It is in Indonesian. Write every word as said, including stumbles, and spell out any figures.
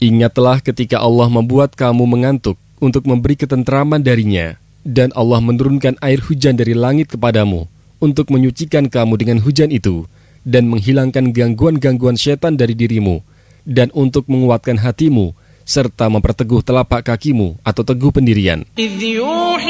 Ingatlah ketika Allah membuat kamu mengantuk untuk memberi ketentraman darinya, dan Allah menurunkan air hujan dari langit kepadamu untuk menyucikan kamu dengan hujan itu, dan menghilangkan gangguan-gangguan setan dari dirimu, dan untuk menguatkan hatimu, serta memperteguh telapak kakimu atau teguh pendirian.